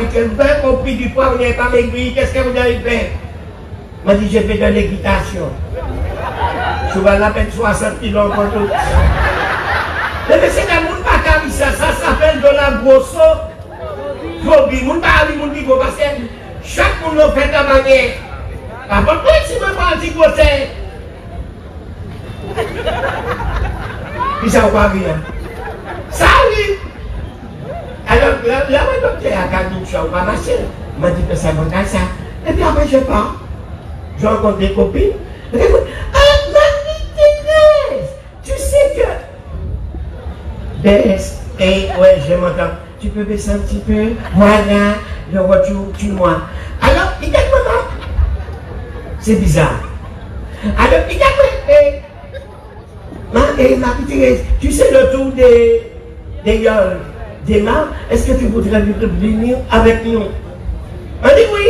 que 20 copies du poids, vous n'avez pas maigri, qu'est-ce que vous avez fait? M'a dit, j'ai fait de l'équitation. Je vais la peine 60 kilos pour tout. Mais c'est que mon pas ça s'appelle de la grosse phobie. Mon pas aller mon niveau parce que chaque monde fait de manière. Avant tout, si je prends un petit côté. Puis ça va bien. Ça oui. Alors, là, mon docteur a gagné une chose, ma machine. M'a dit que ça va comme ça. Et puis après, je pars. Je rencontre des copines. Ah, Marie-Thérèse, tu sais que. Ouais, je m'entends. Tu peux baisser un petit peu. Voilà, le retour, tue-moi. Alors, il y a comment? C'est bizarre. Alors, il y a Marie-Thérèse, tu sais le tour des mains, est-ce que tu voudrais venir avec nous? On dit oui.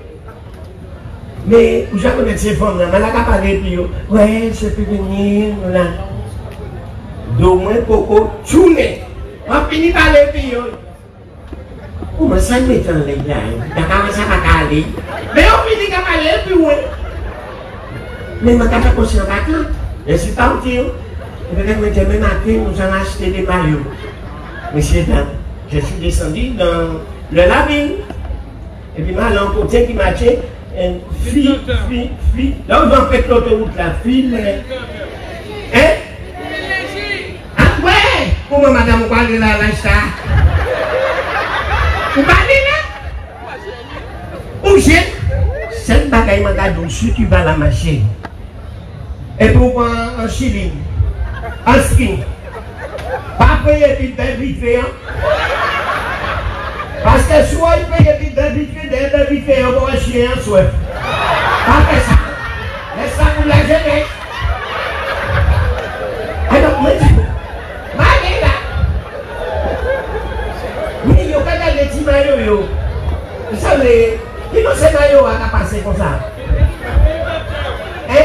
Mais où j'ai connu ces femmes là, mais elle n'a pas parlé puis ouais, je peux venir là. D'au moins Coco tourner. On finit par les puis comment ça m'étonne les gars? T'as commencé à parler. Mais on finit par parler puis ouais. Mais ma tata conscient pas là. Je suis parti. Et puis demain matin, nous allons acheter des maillots. Monsieur dame, je suis descendu dans le labine. Et puis ma lampe côté qui marchait. Fille. Là où on fait l'autoroute, la fille. Hein? Ah ouais! Comment madame, vous parlez là, ça? Vous parlez là? Où j'ai? Cette bagaille m'a dit, si tu vas la machine. Et pour moi, un shilling, un skin. Pas payer vite fait. Parce que soit il paye vite fait, on va chier un souhait. Pas fait ça. Laisse ça pour la jeunesse. Alors, moi, je dis, là. Mais il y a pas de petits maillots. Vous savez, qui nous ces maillots à passer comme ça? Hein?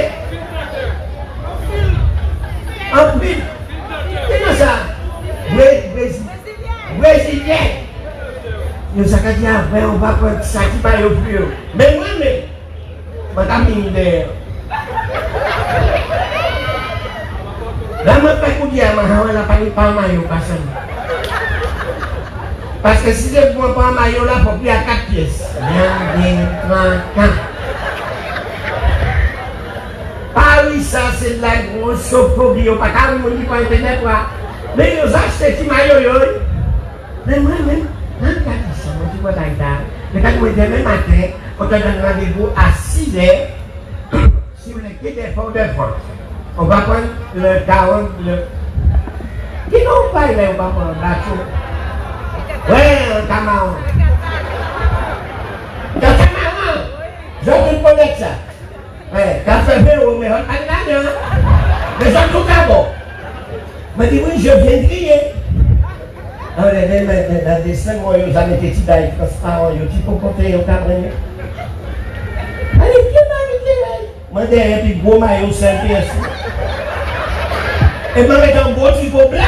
En ville. Qui nous ça? Brésilien. Nous avons dit après, on va prendre ça qui va au plus haut. Mais moi, madame Minder. Là, je ne peux pas dire à ma femme, elle n'a pas de maillot. Parce que si je ne prends pas un maillot là, il faut plus à 4 pièces. Bien, 3, 4. Paris, ça, c'est de la grosse phobie. On ne peut pas me dire par internet. Mais nous achetons ces petits maillots. Mais moi, mais quand vous êtes demain matin, on te donne rendez-vous à 6 heures sur le quai des Fonds de France. On va prendre le 40, qui n'ont pas là, on va prendre un bateau. Ouais, un Camaron. Un Camaron. Je vous connais ça. Ouais, café vélo, mais on a rien. Mais j'en tout d'abord. Mais dis oui, je viens de crier. Alors, dans des 5 mois, ils ont été petits d'ailleurs, transparents, ils ont petit popoté, ils ont cabré. Allez, viens Marie-Thérèse. Moi, derrière, puis gros maillot, 5 pièces. Et moi, mettre un beau tricot blanc.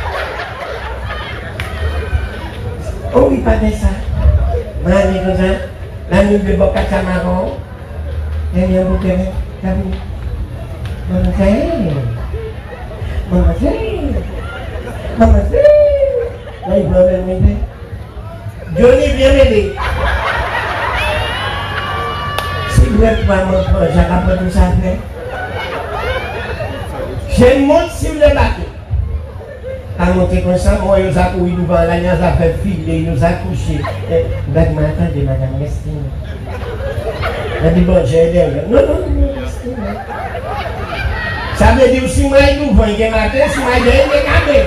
Oh oui, pas de ça. Moi, je dis comme ça. La nuit, je vais boire 4 camarons. Et bien, vous connaissez, t'as vu? Maman, là, il doit m'aider. Johnny, viens m'aider. Si vous êtes pas mon frère, j'ai pas tout ça fait. Je monte sur le bateau. À monter comme ça, moi, il nous a couru devant la nuit, il nous a fait filer, il nous a couché. Vous attendez, madame, restez. Elle dit, bon, j'ai aidé. Non, restez. Ça veut dire si moi, il nous voit, il est matin, si moi, il est cabré.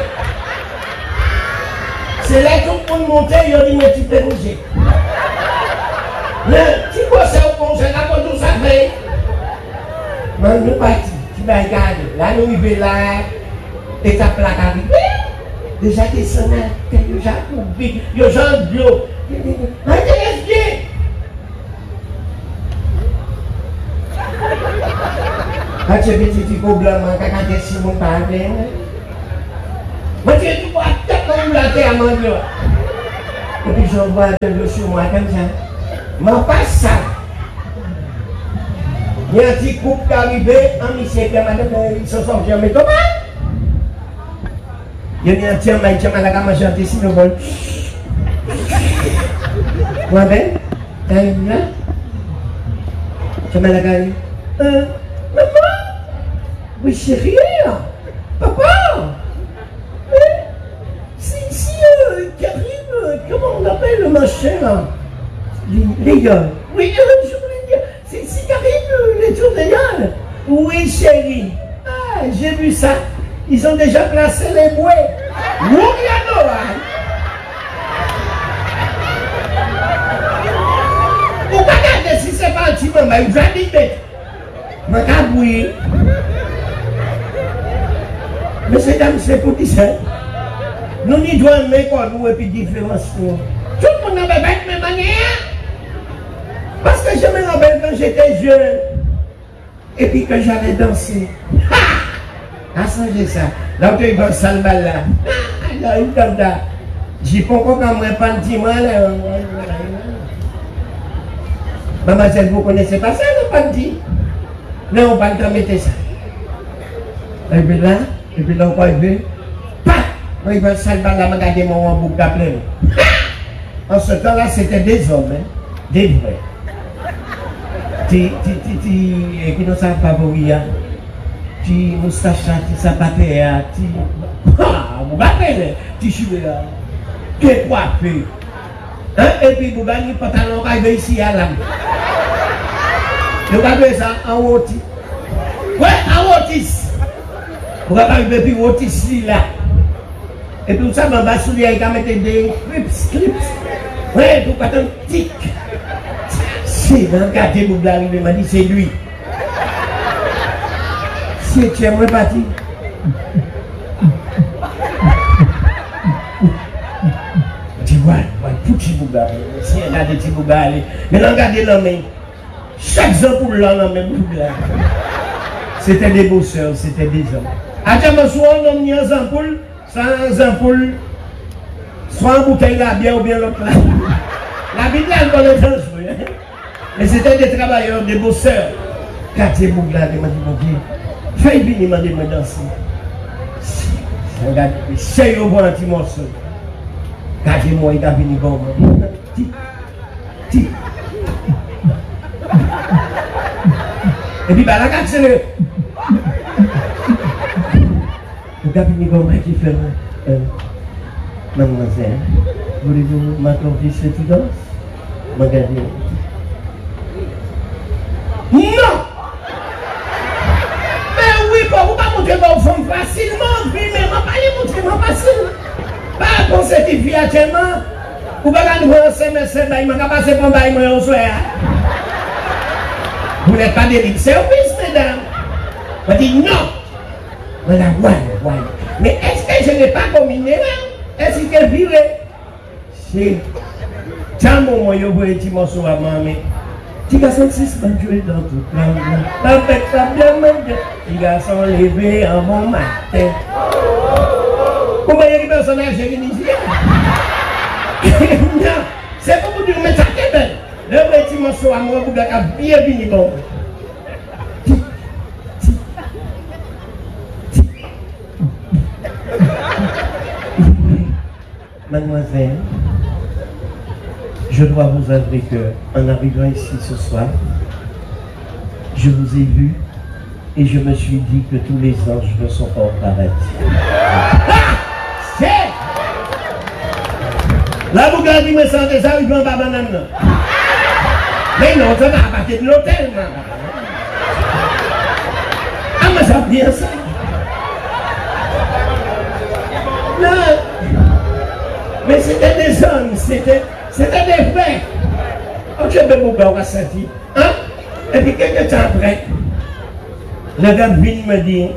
C'est là que pour monter, il a dit, mais tu peux bouger. Mais tu vois ça au conseil, là, pour tout ça fait. Mais nous partis, tu vas regarder. Là, nous arrivons là, étape là, déjà descendu, déjà coupé, déjà de l'eau. Intéresse bien. Quand tu as des petits problèmes, quand tu as des petits problèmes, mais tu vois, tu as comme la terre, mon Dieu. Et puis je vois de l'eau sur moi comme ça. M'en passe ça. Il y a un petit couple qui est arrivé, un monsieur qui a madame, ils sont sortis en métropole. Il y a un petit homme qui a mal à la manger un petit sinobol. Moi, ben, t'as une là? Tu as mal à la maman? Oui, chérie, papa? C'est ici, Karim, comment on appelle le machin là? Les gars. Oui, je voulais dire, c'est ici Karim, les tours des gars. Oui, chérie. Ah, j'ai vu ça. Ils ont déjà placé les bouées. Mouriano, hein? Vous regardez si c'est pas un petit moment, il va dire. Ma cabouille. Monsieur, dames, c'est pour qui ça? Nous n'y devons mettre quoi nous et puis différence. Tout le monde avait fait mes manières. Parce que je me rappelle quand j'étais jeune. Et puis que j'allais danser. Ha! À changer ça. Là où tu es dans le salbal là. Là, une comme ça. J'y peux encore quand même pas de moi là. Mademoiselle, vous connaissez pas ça, le panty? Non, on va pas mettre ça. Et puis là, on va arriver. Paf! On va salbal là, regarder mon bouc d'appeler. En ce temps-là, c'était des hommes, hein? Des vrais. Qui ne savent pas pourquoi. Qui moustache, qui sapapé, qui. Ah, vous m'appelez, qui choué là. Qui est coiffé. Et puis vous gagnez le pantalon qui arrive ici à l'âme. Vous regardez ça en otis. Ouais, en otis. Vous regardez puis otis là. Et puis ça, ma bas soulier, il a mis des clips. Ouais, vous faites un tic. C'est dans quartier vous arrivez, il m'a dit c'est lui. C'est tu aimerais partir. Tu vois, petit bouga. Si elle a des petits bougas, allez. Mais regardez l'homme. Chaque jour pour l'homme, bouga. C'était des bosseurs, c'était des hommes. À tiens, soit on a mis un ampoule, sans ampoule, soit en bouteille là, bien ou bien l'autre là. La Bible, elle connaît dangereux. Mais c'était des travailleurs, des bosseurs. Quartier bouga, il m'a dit, mon Dieu, fais bien, il m'a dit, me danser. Regarde, c'est au bon petit morceau. Quartier moi, il a venu bon. Ti. Et puis, bah, la carte, c'est le. Le cabinet gomme qui fait. Mademoiselle, voulez-vous m'accorder cette danse? Regardez. Non! Mais oui, pour vous pas montrer vos femmes facilement, puis mais pas les montrer facilement. Pas pour cette fille actuellement. Vous pas nous voir SMS, il m'a passé pour bailler moi au soir. Vous n'êtes pas des services, mesdames. Je dis non. Voilà, voilà. Mais est-ce que je n'ai pas combiné là? Est-ce que je viré? C'est. Tiens, mon yo, vous êtes morceau à maman. Tu as senti ce jouer dans toute la vie. Avec ta bien mangé. Tu as sont levé en bon matin. Vous voyez les personnages qui viennent ici? Non, c'est pour vous dire, mais ça qui est belle. Le petit morceau à moi, vous avez bien fini bon. Mademoiselle, je dois vous avouer qu'en arrivant ici ce soir, je vous ai vu et je me suis dit que tous les anges ne sont pas au paradis. C'est là, vous gardez mes santé, ça, ils vont pas banane. Mais non, ça va à partir de l'hôtel. Ah, mais ça bien ça. Non. Mais c'était des hommes, c'était des frères. Ok, ben mon gars, on va sentir. Hein? Et puis quelques temps après, le gars vient me dire,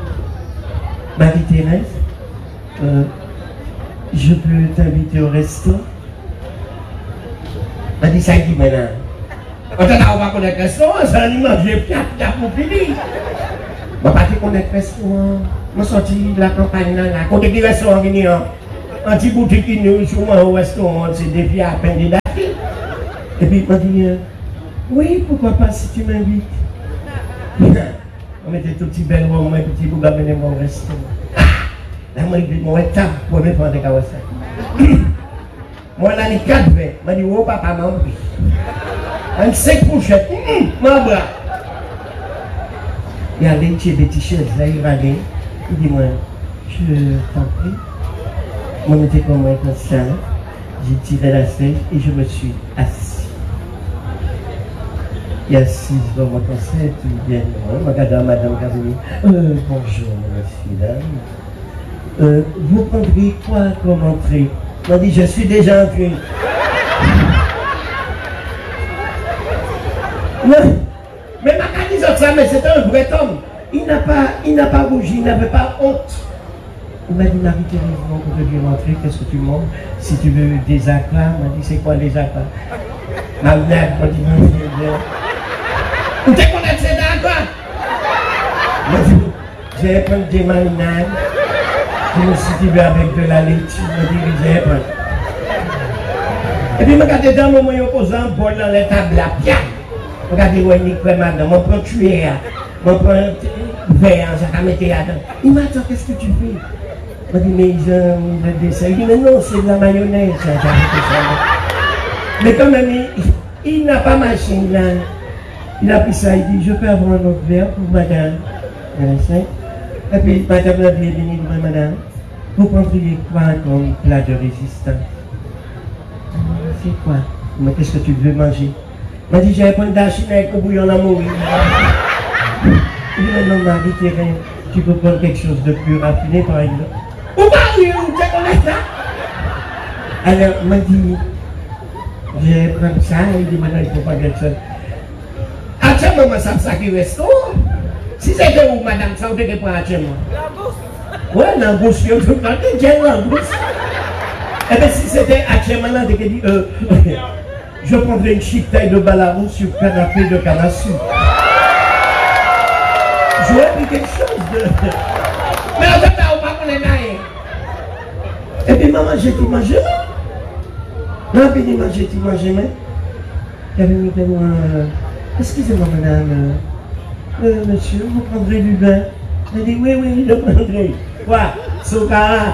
Marie-Thérèse, je peux t'inviter au resto? Elle m'a dit ça qui maintenant. Quand on va connaître le restaurant, c'est un manger piaf pour finir. Je ne vais pas connaître le restaurant. Je suis sorti de la campagne là, quand le restaurant venu. un petit boutique qui nous, souvent au restaurant, c'est des filles à peine des dates. Et puis, il m'a dit, oui, pourquoi pas si tu m'invites. On mettait tout petit bel rond, moi, petit bout, amener mon restaurant. Là, moi, je dis, moi, tape, premier fois de carrosse. Moi, là, les 4 20. Je dis, oh, papa, m'a pris. Un 5 pochettes, mon bras. Il y a des petits chaises, là, il va aller. Il dit, moi, je t'en prie. Moi, j'étais comme moi, comme ça. J'ai tiré la chaise et je me suis assis. Il y a 6 dans mon conseil, tout bien. Je regarde madame Casimir. Bonjour, monsieur, dame. Vous prendrez quoi comme entrée? Il m'a dit, je suis déjà entré. Mais ma dit ça, mais c'est un vrai homme. Il n'a pas bougé, il n'avait pas honte. Il m'a dit, Marie-Thérèse, non, pour te dire rentrer, qu'est-ce que tu manges? Si tu veux des acras, il m'a dit, c'est quoi les acras? Ma mère m'a dit, non, où t'es qu'on a ces acras? Il m'a dit, je vais prendre des marinades. Je me suis dit, avec de la laitue, je me dis, je vais prendre. Et puis, je me regardais dans le moment où je posais un bol dans les tables là, bien. Regardez où il est madame, je prends tuer, je prends verre, je vais mettre là-dedans. Il m'a dit, qu'est-ce que tu fais? Je m'a dit, mais ils ont le dessert. Il dit, mais non, c'est de la mayonnaise. Mais quand même, il n'a pas machine là. Il a pris ça, il dit, je peux avoir un autre verre pour madame. Et puis, madame l'a dit, madame, vous prendriez quoi comme plat de résistance? C'est quoi? Mais qu'est-ce que tu veux manger? Il m'a dit, j'ai un point d'achine avec le bouillon d'amour. Il dit, non, Marie-Thérèse, tu peux prendre quelque chose de plus raffiné, par exemple. Où Marie, où tu connais ça? Alors, il m'a dit, je vais prendre ça. Il dit, maintenant, il ne faut pas quelque chose. Ah, tiens, maman, ça qui reste. Si c'était où, madame, ça, vous devez prendre à tiens, moi. La bourse. Ouais, la bourse, je peux prendre la bourse. Eh bien, si c'était à tiens, maintenant, je dit, je prendrais une chic taille de balamou sur canapé de canassou. J'aurais pris quelque chose de... Mais en fait, on va prendre les. Et puis, maman, j'ai tout mangé. Non, puis, j'ai tout mangé, mais... Il y avait mis tellement... Excusez-moi, madame. Monsieur, vous prendrez du vin? Elle dit, oui, je prendrai. Quoi? Sokara.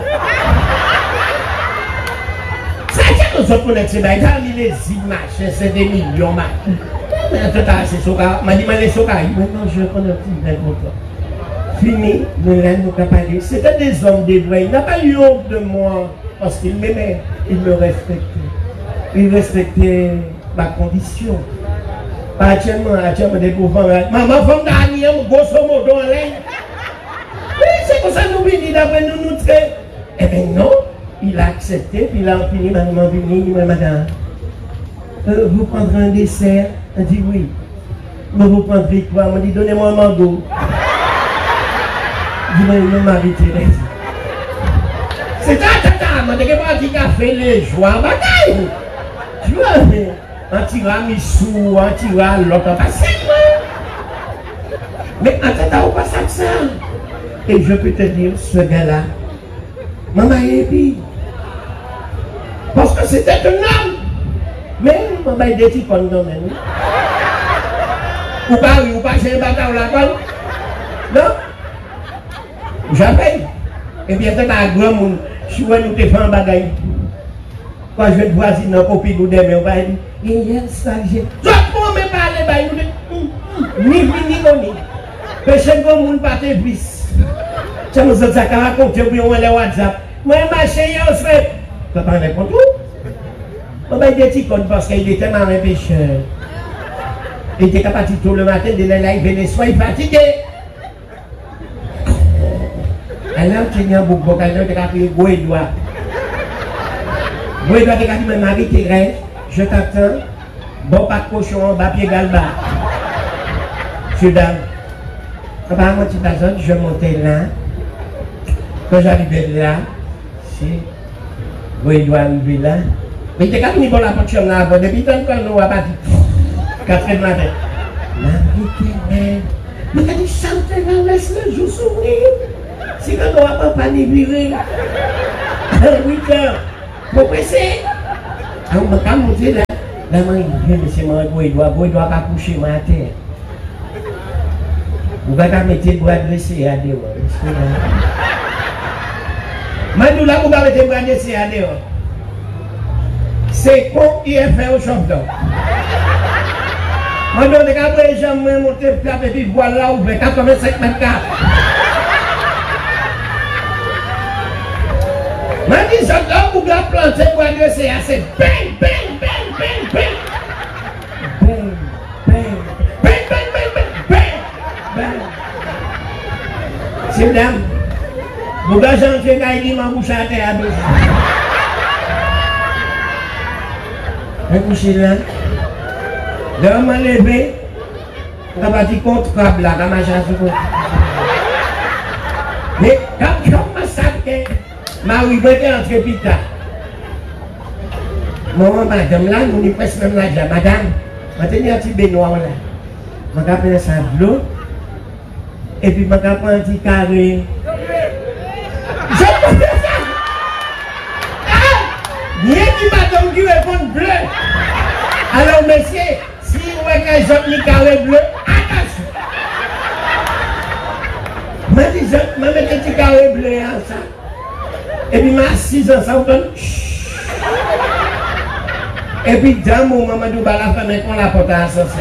Ça tient que je connais ces bails. Parmi les images, c'est des millions, mais en tout cas, c'est Sokara. M'a dit, mais les Sokara. Maintenant, je connais un petit vin pour toi. Fini, le reine nous a parlé. C'était des hommes des vrais. Il n'a pas eu honte de moi parce qu'il m'aimait. Il me respectait. Il respectait ma condition. Pas actuellement des pauvres. Maman, femme d'Aniel, grosso modo, en ligne. Oui, c'est comme ça nous venons d'après nous traiter. Eh bien non, il a accepté, puis il a fini, maman, venu, madame. Vous prendrez un dessert? Elle dit oui. Mais vous prendrez quoi? Elle dit, donnez-moi un mango. Je dis, non, Marie-Thérèse. C'est ça, je ne sais pas si tu as fait les joies en bataille. Tu vois, un tiramisu, un tiramisu, mais en fait, on passe à ça. Et je peux te dire, ce gars-là, maman est vie. Parce que c'était un homme. Mais maman est des petits condoms. Ou pas, j'ai un bâtard là-bas. Non? J'appelle. Et bien, c'est un grand monde. Je suis venu te faire un bagaille. Quand je vais te voir si dans copie de demain, on va dire, il y a ça, j'ai. Je ne peux même pas aller, ni ni. Personne ne peut pas te plus. Ça nous a raconté, puis on va aller WhatsApp. Moi, ma chérie, on se fait. Tu ne peux pas répondre tout. On va dire petit code parce qu'il était marin pêcheur. Il était capable de tout le matin, de l'aller, il venait soit fatigué. Alors, tu as un bouc, tu as appris Gouédois. Gouédois, tu as dit, Marie-Thérèse, je t'attends. Bon, pas de cochon en bas, pied galba. Monsieur, dame. Apparemment, tu t'as dit, je montais là. Quand j'arrivais là, c'est Gouédois arrivé là. Mais tu as dit, bon, la porte là, depuis tant que nous avons pas dit. 4 heures de matin. Marie-Thérèse. Mais tu as dit, chante là, laisse le jour s'ouvrir. Si quand on va pas libérer. 8 heures. Pour presser. On va pas monter là. Là, monsieur, il doit pas coucher ma terre. Vous ne pouvez pas mettre le bras dressé à dehors. Maintenant, là, vous ne pouvez pas mettre le bras dressé à dehors. C'est con qui est fait au champion. Maintenant, les gars, les gens m'ont monté le plat et puis voilà, vous pouvez 85 mètres carrés. Maintenant, les gens, vous pouvez planter le bras dressé à c'est bang, bang, bang, bang, bang. Bang, bang, bang, bang, bang, bang, bang. C'est dame. Vous pouvez changer la vie, ma bouche à terre à deux. Un coucher là. Là, on m'a levé. On va dire contre crabe là, dans ma chasse. Mais quand je me savais, Marie était entre pita. Maman, madame là, nous n'y presque même là, madame. Je tenais un petit baignoire là. Je vais prendre ça de l'eau. Et puis je vais prendre un petit carré. Je vais faire ça! Bien qui madame qui répond bleu. Alors, monsieur, si vous voyez qu'un jeune carré bleu, attention! Je vais mettre un petit carré bleu ensemble. Et puis, je m'assise ensemble. Et puis, dans mon moment, je vais la femme qu'on la porte à sortir.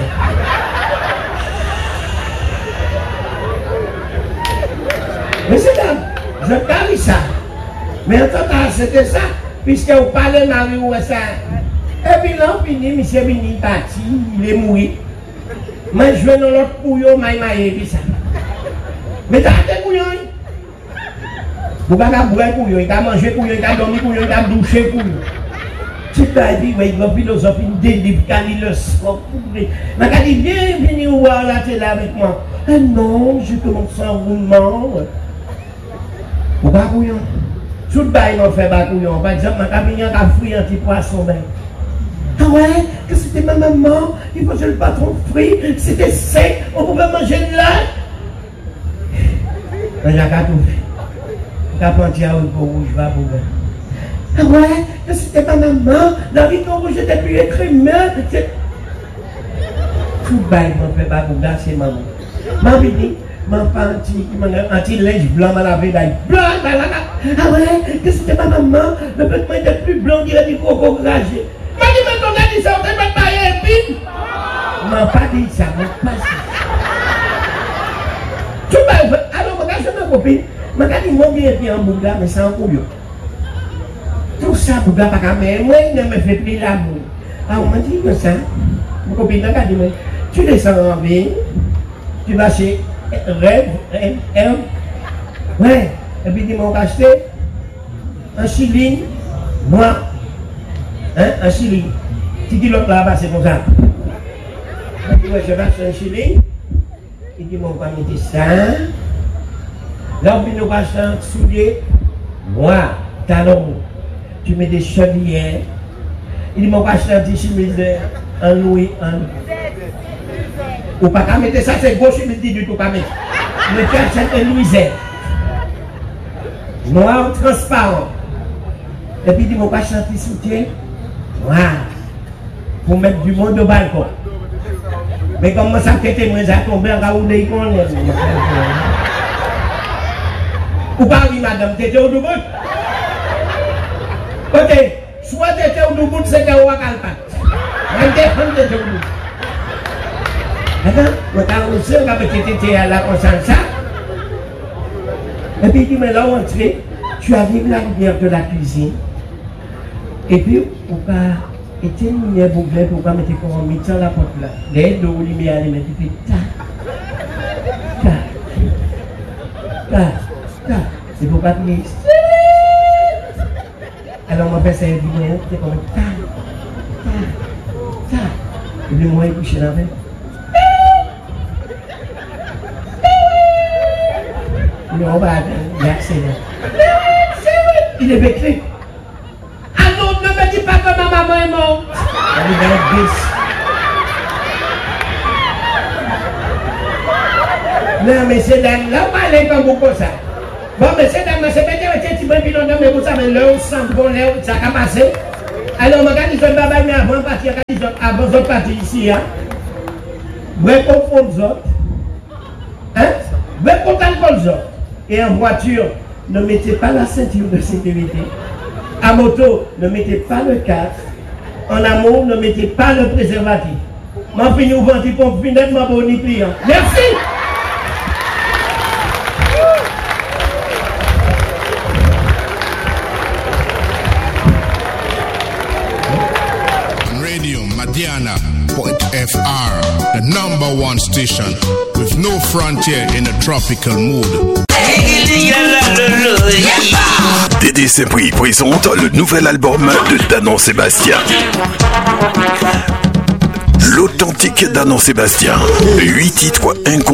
Monsieur, dame, je carry ça. Mais en temps, c'était ça. Puisque vous parlez de Marie ou ça. Et puis là, fini, monsieur Bini parti, il est mort. Mais je vais dans l'autre couillon, et puis ça. Mais t'as des couillons. Vous n'avez pas boire couillon, il a mangé couillon, il a dormi couillon, il a douché couillon. Tu t'as dit, oui, la philosophie, une délivre, le sport. Mais quand il vient venir voir la télé avec moi. Ah non, je commence à roulement. Vous n'avez pas couillon. Tout le bail m'a fait couillon. Par exemple, ma cabine a frit un petit poisson. Ah ouais, que c'était ma maman, il faisait le patron frit, c'était sec, on pouvait manger de là. J'ai tout fait. J'ai pris un haricot rouge, va pour moi. Ah ouais, que c'était ma maman, l'haricot rouge était plus écrémeux. Tout le bail m'a fait pour moi, c'est maman. Ma vie, ma un petit linge blanc m'a lavé d'ail. Blanc, ah ouais, que c'était ma maman, le vêtement était plus blanc, il dirait du coco gragé. M'a dit, mais ton gars dit ça, on ne peut pas y aller, pile. M'a pas dit ça, m'a pas dit ça. Tout le monde, alors, mon gars, je me copine. M'a dit, mon bien est en Bouddha, mais c'est en couillon. Tout ça, Bouddha, pas qu'à moi, il ne me fait plus l'amour. Alors, on m'a dit, comme ça, mon copine m'a dit, tu descends en ville, tu vas chez Rêve, ouais, et puis ils m'ont acheté un shilling noir, hein, un shilling. Tu dis l'autre là-bas, c'est comme ça. Je dis, ouais, je vais acheter un shilling. Ils m'ont pas mis ça. Là, on nous acheter un soulier noir, talon. Tu mets des chevaliers. Ils m'ont acheté un petit chemise un louis, ou pas qu'à mettre ça, c'est gauche, je me dis du tout pas mettre. Mais tu achètes un nuisette. Noir, transparent. Et puis, dis-moi pas chanter soutien. Noir. Pour mettre du monde au balcon. Mais comme ça, que t'es moins à tomber en raoult des icônes. Ou pas, oui, madame, t'étais au double. Ok, soit t'étais au double, c'était au Wakalpat. Même t'étais au double. Attends, je vais à la conscience. Et puis il dit, mais là, entrée, tu arrives la lumière de la cuisine. Et puis, on va éteindre la lumière pour pas mettre comme on dans la porte là. Les deux lumières, les mettre, puis c'est pour pas tenir. Alors, on va faire ça, c'est comme et puis, moi, il couche là même. Non, bah, il est vécu. Alors, ne me dis pas que ma maman est morte. Elle est dans le bus. Non, mais c'est là, on va aller comme beaucoup ça. Bon, mais c'est dans c'est pas dire arrêté, tu vas piloter, mais vous savez, l'heure, sans bon, l'heure, ça a passé. Alors, je vais dire, mais avant de partir, avant de partir ici, hein. Vous confondez les autres. Hein? Vous confondez les autres. Et en voiture, ne mettez pas la ceinture de sécurité. À moto, ne mettez pas le casque. En amour, ne mettez pas le préservatif. Ma fille nous vend pour finir ma bonne client. Merci! Radio Madiana.fr, the #1 station with no frontier in a tropical mood. Dédé Saint-Brie présente le nouvel album de Danon Sébastien. L'authentique Danon Sébastien. 8 titres incontournables.